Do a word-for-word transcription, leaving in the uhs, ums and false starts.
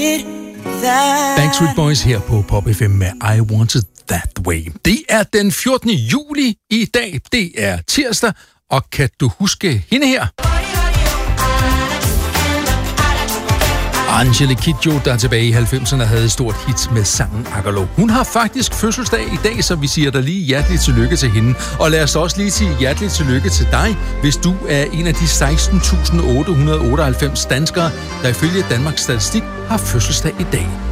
Backstreet Boys her på Pop F M med I Want It That Way. Det er den fjortende juli i dag. Det er tirsdag, og kan du huske hende her? Angela Kidjo, der tilbage i halvfemserne havde et stort hit med sangen Agerlo. Hun har faktisk fødselsdag i dag, så vi siger dig lige hjerteligt tillykke til hende. Og lad os også lige sige hjerteligt tillykke til dig, hvis du er en af de seksten tusind otte hundrede otteoghalvfems danskere, der ifølge Danmarks Statistik har fødselsdag i dag.